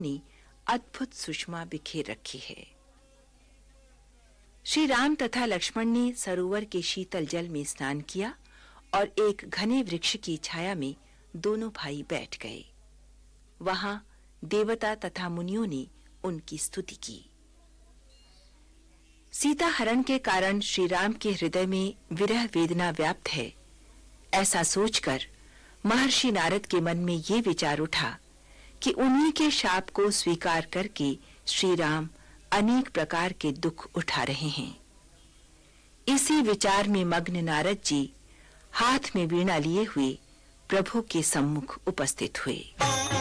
ने अद्भुत सुषमा बिखेर रखी है। श्री राम तथा लक्ष्मण ने सरोवर के शीतल जल में स्नान किया और एक घने वृक्ष की छाया में दोनों भाई बैठ गए। वहां देवता तथा मुनियों ने उनकी स्तुति की। सीता हरण के कारण श्री राम के हृदय में विरह वेदना व्याप्त है, ऐसा सोचकर महर्षि नारद के मन में ये विचार उठा कि उन्हीं के शाप को स्वीकार करके श्री राम अनेक प्रकार के दुख उठा रहे हैं। इसी विचार में मग्न नारद जी हाथ में वीणा लिए हुए प्रभु के सम्मुख उपस्थित हुए।